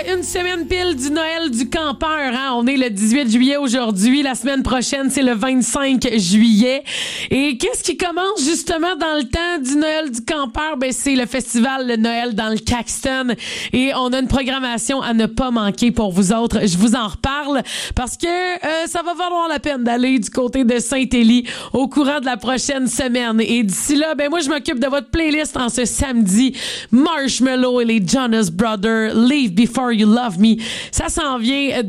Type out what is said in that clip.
une semaine pile du Noël du campeur. Hein? On est le 18 juillet aujourd'hui. La semaine prochaine, c'est le 25 juillet. Et qu'est-ce qui commence justement dans le temps du Noël du campeur? Ben, c'est le festival Le Noël dans le Caxton. Et on a une programmation à ne pas manquer pour vous autres. Je vous en reparle parce que ça va valoir la peine d'aller du côté de Saint-Élie au courant de la prochaine semaine. Et d'ici là, ben moi, je m'occupe de votre playlist en ce samedi. Marshmello et les Jonas Brothers, Leave Before You Love Me. Ça s'en vient